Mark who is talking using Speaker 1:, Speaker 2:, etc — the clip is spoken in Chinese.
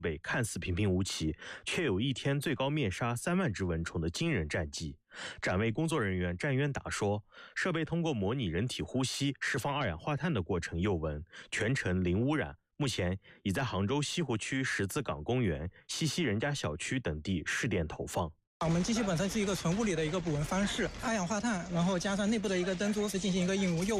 Speaker 1: 备看似平平无奇，却有一天最高灭杀3万只蚊虫的惊人战绩。展位工作人员战渊达说，设备通过模拟人体呼吸、释放二氧化碳的过程诱蚊，全程零污染。目前已在杭州西湖区十字港公园、西溪人家小区等地试点投放。
Speaker 2: 我们机器本身是一个纯物理的一个捕蚊方式，二氧化碳，然后加上内部的一个灯珠是进行一个引入诱